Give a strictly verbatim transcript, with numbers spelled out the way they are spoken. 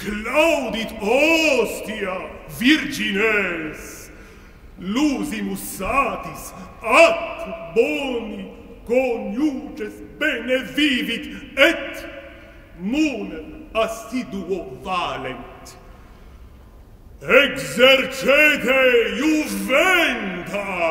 claudit ostia virgines, lusimus satis at boni coniuges bene vivit et munem assiduo valent. Exercete juventa!